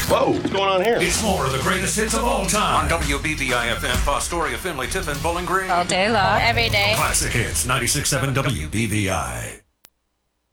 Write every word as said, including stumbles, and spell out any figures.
Whoa, what's going on here? It's more of the greatest hits of all time. On W B V I F M, Fostoria, Finley, Tiffin, Bowling Green. All day long. Every day. Classic Hits, ninety-six point seven W B V I.